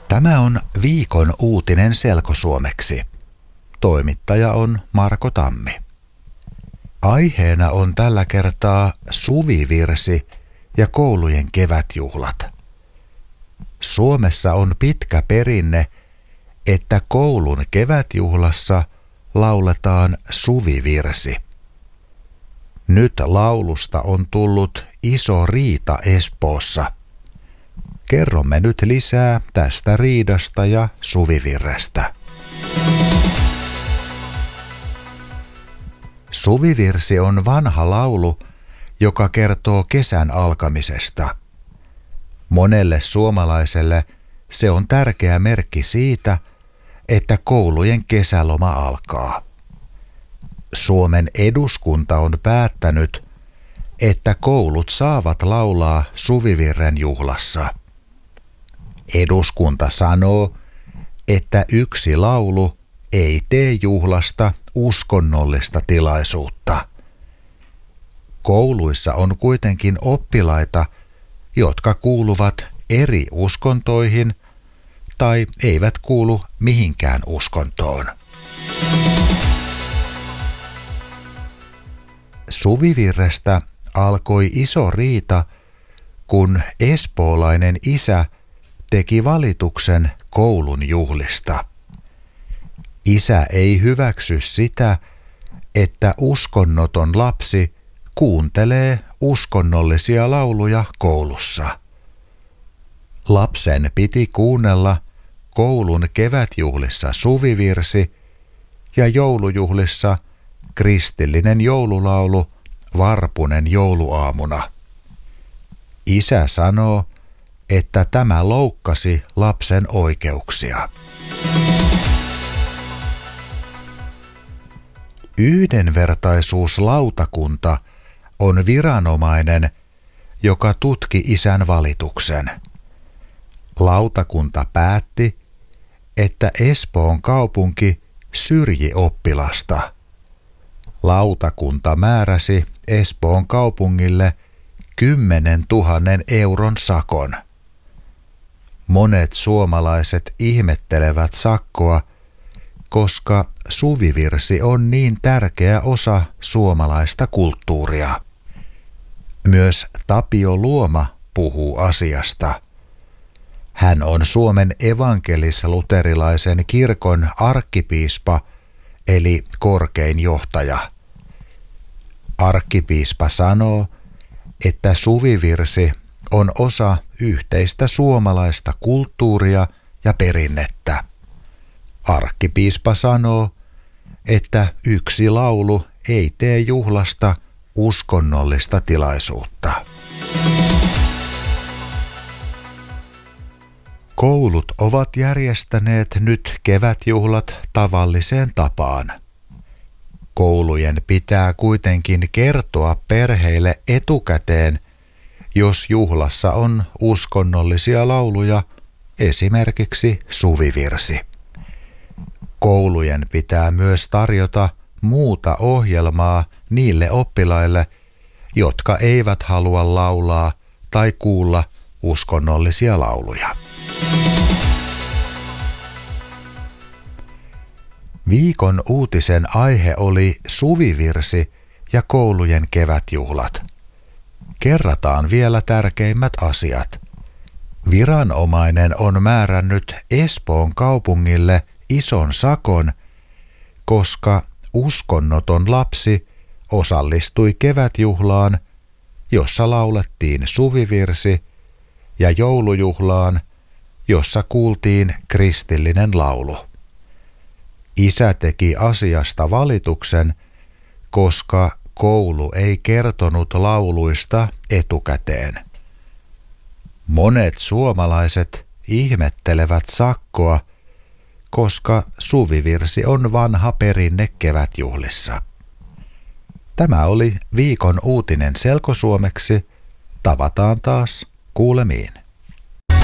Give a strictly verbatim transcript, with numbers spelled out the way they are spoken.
Tämä on viikon uutinen selkosuomeksi. Toimittaja on Marko Tammi. Aiheena on tällä kertaa suvivirsi ja koulujen kevätjuhlat. Suomessa on pitkä perinne, että koulun kevätjuhlassa lauletaan suvivirsi. Nyt laulusta on tullut iso riita Espoossa. Kerromme nyt lisää tästä riidasta ja suvivirrestä. Suvivirsi on vanha laulu, joka kertoo kesän alkamisesta. Monelle suomalaiselle se on tärkeä merkki siitä, että koulujen kesäloma alkaa. Suomen eduskunta on päättänyt, että koulut saavat laulaa suvivirren juhlassa. Eduskunta sanoo, että yksi laulu ei tee juhlasta uskonnollista tilaisuutta. Kouluissa on kuitenkin oppilaita, jotka kuuluvat eri uskontoihin tai eivät kuulu mihinkään uskontoon. Suvivirrestä alkoi iso riita, kun espoolainen isä teki valituksen koulun juhlista. Isä ei hyväksy sitä, että uskonnoton lapsi kuuntelee uskonnollisia lauluja koulussa. Lapsen piti kuunnella koulun kevätjuhlissa suvivirsi ja joulujuhlissa kristillinen joululaulu Varpunen jouluaamuna. Isä sanoo, että tämä loukkasi lapsen oikeuksia. Yhdenvertaisuuslautakunta on viranomainen, joka tutki isän valituksen. Lautakunta päätti, että Espoon kaupunki syrji oppilasta. Lautakunta määräsi Espoon kaupungille kymmenen tuhannen euron sakon. Monet suomalaiset ihmettelevät sakkoa, koska suvivirsi on niin tärkeä osa suomalaista kulttuuria. Myös Tapio Luoma puhuu asiasta. Hän on Suomen evankelis-luterilaisen kirkon arkkipiispa eli korkein johtaja. Arkkipiispa sanoo, että suvivirsi on osa yhteistä suomalaista kulttuuria ja perinnettä. Arkkipiispa sanoo, että yksi laulu ei tee juhlasta uskonnollista tilaisuutta. Koulut ovat järjestäneet nyt kevätjuhlat tavalliseen tapaan. Koulujen pitää kuitenkin kertoa perheille etukäteen, jos juhlassa on uskonnollisia lauluja, esimerkiksi suvivirsi. Koulujen pitää myös tarjota muuta ohjelmaa niille oppilaille, jotka eivät halua laulaa tai kuulla uskonnollisia lauluja. Viikon uutisen aihe oli suvivirsi ja koulujen kevätjuhlat. Kerrataan vielä tärkeimmät asiat. Viranomainen on määrännyt Espoon kaupungille ison sakon, koska uskonnoton lapsi osallistui kevätjuhlaan, jossa laulettiin suvivirsi, ja joulujuhlaan, jossa kuultiin kristillinen laulu. Isä teki asiasta valituksen, koska koulu ei kertonut lauluista etukäteen. Monet suomalaiset ihmettelevät sakkoa, koska suvivirsi on vanha perinne kevätjuhlissa. Tämä oli viikon uutinen selkosuomeksi. Tavataan taas kuulemiin.